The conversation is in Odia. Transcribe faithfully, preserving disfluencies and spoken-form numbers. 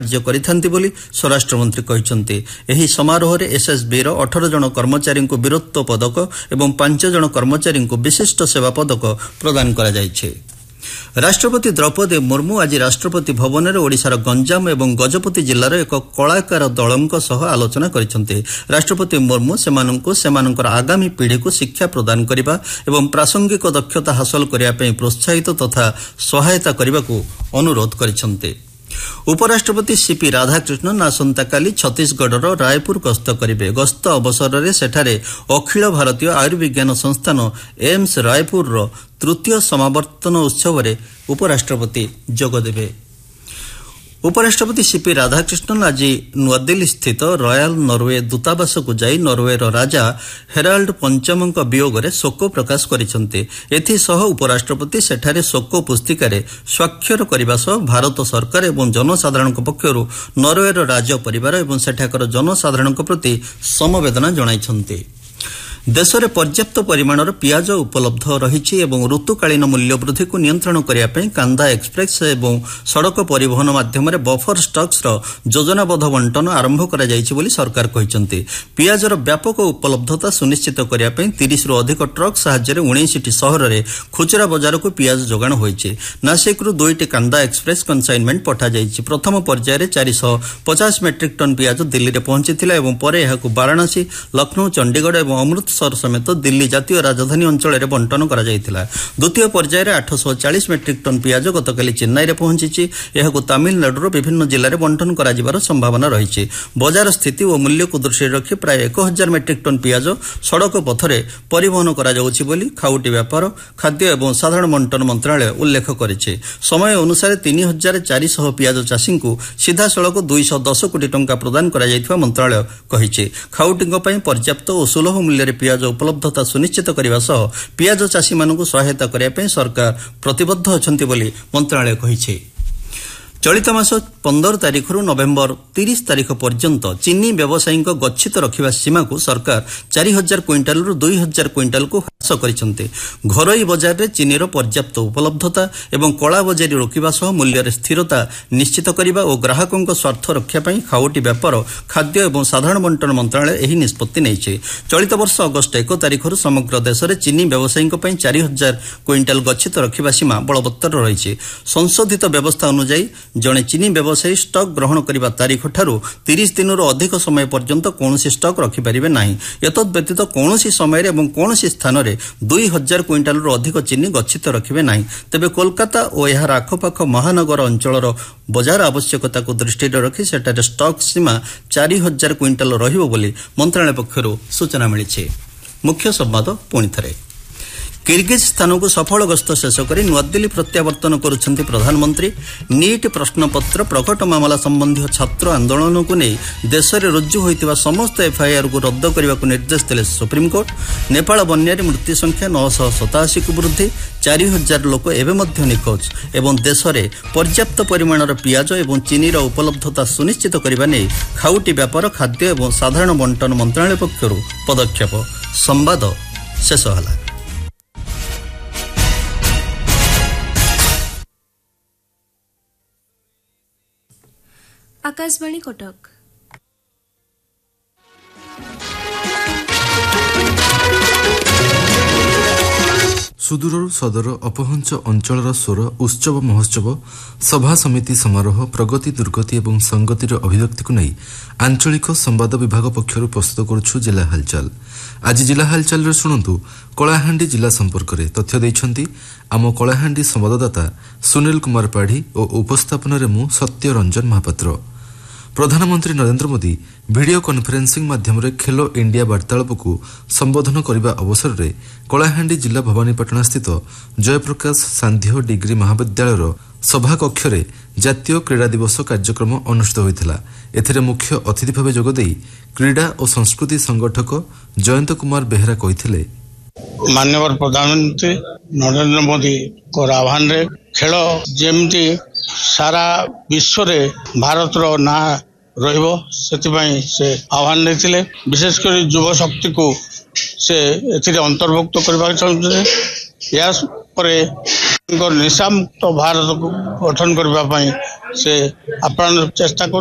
କାର୍ଯ୍ୟ କରିଥାନ୍ତି ବୋଲି ସ୍ୱରାଷ୍ଟ୍ରମନ୍ତ୍ରୀ କହିଛନ୍ତି। ଏହି ସମାରୋହରେ ଏସ୍ଏସ୍ବିର ଅଠର ଜଣ କର୍ମଚାରୀଙ୍କୁ ବୀରତ୍ୱ ପଦକ ଏବଂ ପାଞ୍ଚ ଜଣ କର୍ମଚାରୀଙ୍କୁ ବିଶିଷ୍ଟ ସେବା ପଦକ ପ୍ରଦାନ କରାଯାଇଛି। ରାଷ୍ଟ୍ରପତି ଦ୍ରୌପଦୀ ମୁର୍ମୁ ଆଜି ରାଷ୍ଟ୍ରପତି ଭବନରେ ଓଡ଼ିଶାର ଗଞ୍ଜାମ ଏବଂ ଗଜପତି ଜିଲ୍ଲାର ଏକ କଳାକାର ଦଳଙ୍କ ସହ ଆଲୋଚନା କରିଛନ୍ତି। ରାଷ୍ଟ୍ରପତି ମୁର୍ମୁ ସେମାନଙ୍କୁ ସେମାନଙ୍କର ଆଗାମୀ ପିଢ଼ିକୁ ଶିକ୍ଷା ପ୍ରଦାନ କରିବା ଏବଂ ପ୍ରାସଙ୍ଗିକ ଦକ୍ଷତା ହାସଲ କରିବା ପାଇଁ ପ୍ରୋତ୍ସାହିତ ତଥା ସହାୟତା କରିବାକୁ ଅନୁରୋଧ କରିଛନ୍ତି। ଉପରାଷ୍ଟ୍ରପତି ସିପି ରାଧାକୃଷ୍ଣନ ଆସନ୍ତାକାଲି ଛତିଶଗଡ଼ର ରାୟପୁର ଗସ୍ତ କରିବେ। ଗସ୍ତ ଅବସରରେ ସେଠାରେ ଅଖିଳ ଭାରତୀୟ ଆୟୁର୍ବିଜ୍ଞାନ ସଂସ୍ଥାନ ଏମ୍ସ ରାୟପୁରର ତୃତୀୟ ସମାବର୍ତ୍ତନ ଉତ୍ସବରେ ଉପରାଷ୍ଟ୍ରପତି ଯୋଗଦେବେ। ଉପରାଷ୍ଟ୍ରପତି ସିପି ରାଧାକୃଷ୍ଣନ ଆଜି ନୂଆଦିଲ୍ଲୀସ୍ଥିତ ରୟାଲ ନରୱେ ଦୂତାବାସକୁ ଯାଇ ନରୱେର ରାଜା ହେରାଲ୍ଡ ପଞ୍ଚମଙ୍କ ବିୟୋଗରେ ଶୋକ ପ୍ରକାଶ କରିଛନ୍ତି। ଏଥିସହ ଉପରାଷ୍ଟ୍ରପତି ସେଠାରେ ଶୋକ ପୁସ୍ତିକାରେ ସ୍ୱାକ୍ଷର କରିବା ସହ ଭାରତ ସରକାର ଏବଂ ଜନସାଧାରଣଙ୍କ ପକ୍ଷରୁ ନରୱେର ରାଜ ପରିବାର ଏବଂ ସେଠାକାର ଜନସାଧାରଣଙ୍କ ପ୍ରତି ସମବେଦନା ଜଣାଇଛନ୍ତି। ଦେଶରେ ପର୍ଯ୍ୟାପ୍ତ ପରିମାଣର ପିଆଜ ଉପଲବ୍ଧ ରହିଛି ଏବଂ ଋତୁକାଳୀନ ମୂଲ୍ୟବୃଦ୍ଧିକୁ ନିୟନ୍ତ୍ରଣ କରିବା ପାଇଁ କାନ୍ଦା ଏକ୍ସପ୍ରେସ୍ ଏବଂ ସଡ଼କ ପରିବହନ ମାଧ୍ୟମରେ ବଫର ଷ୍ଟକ୍ସର ଯୋଜନାବଦ୍ଧ ବଣ୍ଟନ ଆରମ୍ଭ କରାଯାଇଛି ବୋଲି ସରକାର କହିଛନ୍ତି। ପିଆଜର ବ୍ୟାପକ ଉପଲବ୍ଧତା ସୁନିଶ୍ଚିତ କରିବା ପାଇଁ ତିରିଶରୁ ଅଧିକ ଟ୍ରକ୍ ସାହାଯ୍ୟରେ ଉଣେଇଶଟି ସହରରେ ଖୁଚୁରା ବଜାରକୁ ପିଆଜ ଯୋଗାଣ ହୋଇଛି। ନାସିକରୁ ଦୁଇଟି କାନ୍ଦା ଏକ୍ସପ୍ରେସ୍ କନ୍ସାଇନମେଣ୍ଟ ପଠାଯାଇଛି। ପ୍ରଥମ ପର୍ଯ୍ୟାୟରେ ଚାରିଶହ ପଚାଶ ମେଟ୍ରିକ୍ ଟନ୍ ପିଆଜ ଦିଲ୍ଲୀରେ ପହଞ୍ଚିଥିଲା ଏବଂ ପରେ ଏହାକୁ ବାରାଣସୀ, ଲକ୍ଷ୍ନୌ, ଚଣ୍ଡିଗଡ଼ ଏବଂ ଅମୃତ ସର ସମେତ ଦିଲ୍ଲୀ ଜାତୀୟ ରାଜଧାନୀ ଅଞ୍ଚଳରେ ବଣ୍ଟନ କରାଯାଇଥିଲା। ଦ୍ୱିତୀୟ ପର୍ଯ୍ୟାୟରେ ଆଠଶହ ଚାଳିଶ ମେଟ୍ରିକ୍ ଟନ୍ ପିଆଜ ଗତକାଲି ଚେନ୍ନାଇରେ ପହଞ୍ଚିଛି। ଏହାକୁ ତାମିଲନାଡୁର ବିଭିନ୍ନ ଜିଲ୍ଲାରେ ବଣ୍ଟନ କରାଯିବାର ସମ୍ଭାବନା ରହିଛି। ବଜାର ସ୍ଥିତି ଓ ମୂଲ୍ୟକୁ ଦୃଷ୍ଟିରେ ରଖି ପ୍ରାୟ ଏକ ହଜାର ମେଟ୍ରିକ୍ ଟନ୍ ପିଆଜ ସଡ଼କ ପଥରେ ପରିବହନ କରାଯାଉଛି ବୋଲି ଖାଉଟି ବ୍ୟାପାର, ଖାଦ୍ୟ ଏବଂ ସାଧାରଣ ବଣ୍ଟନ ମନ୍ତ୍ରଣାଳୟ ଉଲ୍ଲେଖ କରିଛି। ସମୟ ଅନୁସାରେ ତିନି ହଜାର ଚାରିଶହ ପିଆଜ ଚାଷୀଙ୍କୁ ସିଧାସଳଖ ଦୁଇଶହ ଦଶ କୋଟି ଟଙ୍କା ପ୍ରଦାନ କରାଯାଇଥିବା ମନ୍ତ୍ରଣାଳୟ କହିଛି। ଖାଉଟିଙ୍କ ପାଇଁ ପର୍ଯ୍ୟାପ୍ତ ଓ ସୁଲଭ ମୂଲ୍ୟରେ ପିଆଜ ଉପଲବ୍ଧତା ସୁନିଶ୍ଚିତ କରିବା ସହ ପିଆଜ ଚାଷୀମାନଙ୍କୁ ସହାୟତା କରିବା ପାଇଁ ସରକାର ପ୍ରତିବଦ୍ଧ ଅଛନ୍ତି ବୋଲି ମନ୍ତ୍ରଣାଳୟ କହିଛି। ଚଳିତ ମାସ ପନ୍ଦର ତାରିଖରୁ ନଭେମ୍ବର ତିରିଶ ତାରିଖ ପର୍ଯ୍ୟନ୍ତ ଚିନି ବ୍ୟବସାୟୀଙ୍କ ଗଚ୍ଛିତ ରଖିବା ସୀମାକୁ ସରକାର ଚାରି ହଜାର କ୍ୱିଣ୍ଟାଲରୁ ଦୁଇ ହଜାର କ୍ୱିଣ୍ଟାଲକୁ ହ୍ରାସ କରିଛନ୍ତି। ଘରୋଇ ବଜାରରେ ଚିନିର ପର୍ଯ୍ୟାପ୍ତ ଉପଲବ୍ଧତା ଏବଂ କଳାବଜାରୀ ରୋକିବା ସହ ମୂଲ୍ୟରେ ସ୍ଥିରତା ନିଶ୍ଚିତ କରିବା ଓ ଗ୍ରାହକଙ୍କ ସ୍ୱାର୍ଥ ରକ୍ଷା ପାଇଁ ଖାଉଟି ବ୍ୟାପାର, ଖାଦ୍ୟ ଏବଂ ସାଧାରଣ ବଣ୍ଟନ ମନ୍ତ୍ରଣାଳୟ ଏହି ନିଷ୍ପତ୍ତି ନେଇଛି। ଚଳିତ ବର୍ଷ ଅଗଷ୍ଟ ଏକ ତାରିଖରୁ ସମଗ୍ର ଦେଶରେ ଚିନି ବ୍ୟବସାୟୀଙ୍କ ପାଇଁ ଚାରି ହଜାର କ୍ୱିଣ୍ଟାଲ ଗଚ୍ଛିତ ରଖିବା ସୀମା ବଳବତ୍ତର ରହିଛି। ସଂଶୋଧିତ ବ୍ୟବସ୍ଥା ଅନୁଯାୟୀ ଜଣେ ଚିନି ବ୍ୟବସାୟୀ ଷ୍ଟକ୍ ଗ୍ରହଣ କରିବା ତାରିଖଠାରୁ ତିରିଶ ଦିନରୁ ଅଧିକ ସମୟ ପର୍ଯ୍ୟନ୍ତ କୌଣସି ଷ୍ଟକ୍ ରଖିପାରିବେ ନାହିଁ। ଏତଦ୍ବ୍ୟତୀତ କୌଣସି ସମୟରେ ଏବଂ କୌଣସି ସ୍ଥାନରେ ଦୁଇ ହଜାର କ୍ୱିଣ୍ଟାଲରୁ ଅଧିକ ଚିନି ଗଚ୍ଛିତ ରଖିବେ ନାହିଁ। ତେବେ କୋଲକାତା ଓ ଏହାର ଆଖପାଖ ମହାନଗର ଅଞ୍ଚଳର ବଜାର ଆବଶ୍ୟକତାକୁ ଦୃଷ୍ଟିରେ ରଖି ସେଠାରେ ଷ୍ଟକ୍ ସୀମା ଚାରି ହଜାର କ୍ୱିଣ୍ଟାଲ ରହିବ ବୋଲି ମନ୍ତ୍ରଣାଳୟ ପକ୍ଷରୁ ସୂଚନା ମିଳିଛି। ମୁଖ୍ୟ ସମ୍ବାଦ ପୁଣିଥରେ। କିର୍ଗିଜସ୍ତାନକୁ ସଫଳ ଗସ୍ତ ଶେଷ କରି ନୂଆଦିଲ୍ଲୀ ପ୍ରତ୍ୟାବର୍ତ୍ତନ କରୁଛନ୍ତି ପ୍ରଧାନମନ୍ତ୍ରୀ। ନିଟ୍ ପ୍ରଶ୍ନପତ୍ର ପ୍ରକଟ ମାମଲା ସମ୍ବନ୍ଧୀୟ ଛାତ୍ର ଆନ୍ଦୋଳନକୁ ନେଇ ଦେଶରେ ରୁଜୁ ହୋଇଥିବା ସମସ୍ତ ଏଫ୍ଆଇଆର୍କୁ ରଦ୍ଦ କରିବାକୁ ନିର୍ଦ୍ଦେଶ ଦେଲେ ସୁପ୍ରିମକୋର୍ଟ। ନେପାଳ ବନ୍ୟାରେ ମୃତ୍ୟୁ ସଂଖ୍ୟା ନଅଶହ ସତାଅଶୀକୁ ବୃଦ୍ଧି, ଚାରି ହଜାର ଲୋକ ଏବେ ମଧ୍ୟ ନିଖୋଜ ଏବଂ ଦେଶରେ ପର୍ଯ୍ୟାପ୍ତ ପରିମାଣର ପିଆଜ ଏବଂ ଚିନିର ଉପଲବ୍ଧତା ସୁନିଶ୍ଚିତ କରିବା ନେଇ ଖାଉଟି ବ୍ୟାପାର, ଖାଦ୍ୟ ଏବଂ ସାଧାରଣ ବଣ୍ଟନ ମନ୍ତ୍ରଣାଳୟ ପକ୍ଷରୁ ପଦକ୍ଷେପ। ସମ୍ବାଦ ଶେଷ ହେଲା। आकाशवाणी कटक। ସୁଦୂରରୁ ସଦର ଅପହଞ୍ଚ ଅଞ୍ଚଳର ସ୍ୱର ଉତ୍ସବ ମହୋତ୍ସବ, ସଭା ସମିତି ସମାରୋହ, ପ୍ରଗତି, ଦୁର୍ଗତି ଏବଂ ସଂଗତିର ଅଭିବ୍ୟକ୍ତିକୁ ନେଇ ଆଞ୍ଚଳିକ ସମ୍ବାଦ ବିଭାଗ ପକ୍ଷରୁ ପ୍ରସ୍ତୁତ କରୁଛୁ ଜିଲ୍ଲା ହାଲଚାଲ। ଆଜି ଜିଲ୍ଲା ହାଲଚାଲରେ ଶୁଣନ୍ତୁ କଳାହାଣ୍ଡି ଜିଲ୍ଲା ସମ୍ପର୍କରେ ତଥ୍ୟ ଦେଇଛନ୍ତି ଆମ କଳାହାଣ୍ଡି ସମ୍ବାଦଦାତା ସୁନୀଲ କୁମାର ପାଢ଼ୀ ଓ ଉପସ୍ଥାପନାରେ ମୁଁ ସତ୍ୟ ରଞ୍ଜନ ମହାପାତ୍ର। ପ୍ରଧାନମନ୍ତ୍ରୀ ନରେନ୍ଦ୍ର ମୋଦି ଭିଡିଓ କନ୍ଫରେନ୍ସିଂ ମାଧ୍ୟମରେ ଖେଲୋ ଇଣ୍ଡିଆ ବାର୍ତ୍ତାଳାପକୁ ସମ୍ବୋଧନ କରିବା ଅବସରରେ କଳାହାଣ୍ଡି ଜିଲ୍ଲା ଭବାନୀପାଟଣାସ୍ଥିତ ଜୟପ୍ରକାଶ ସାନ୍ଧ୍ୟ ଡିଗ୍ରୀ ମହାବିଦ୍ୟାଳୟର ସଭାକକ୍ଷରେ ଜାତୀୟ କ୍ରୀଡ଼ା ଦିବସ କାର୍ଯ୍ୟକ୍ରମ ଅନୁଷ୍ଠିତ ହୋଇଥିଲା। ଏଥିରେ ମୁଖ୍ୟ ଅତିଥି ଭାବେ ଯୋଗଦେଇ କ୍ରୀଡ଼ା ଓ ସଂସ୍କୃତି ସଂଗଠକ ଜୟନ୍ତ କୁମାର ବେହେରା କହିଥିଲେ, ମାନ୍ୟବର ପ୍ରଧାନମନ୍ତ୍ରୀ ନରେନ୍ଦ୍ର ମୋଦିଙ୍କ ଆହ୍ୱାନରେ ଖେଳ ଯେମିତି ସାରା ବିଶ୍ୱରେ ଭାରତର ନାଁ ରହିବ ସେଥିପାଇଁ ସେ ଆହ୍ୱାନ ଦେଇଥିଲେ। ବିଶେଷ କରି ଯୁବ ଶକ୍ତିକୁ ସେ ଏଥିରେ ଅନ୍ତର୍ଭୁକ୍ତ କରିବାକୁ ଚାହୁଁଥିଲେ। ଏହା ପରେ ନିଶାମୁକ୍ତ ଭାରତକୁ ଗଠନ କରିବା ପାଇଁ ସେ ଆପ୍ରାଣ ଚେଷ୍ଟା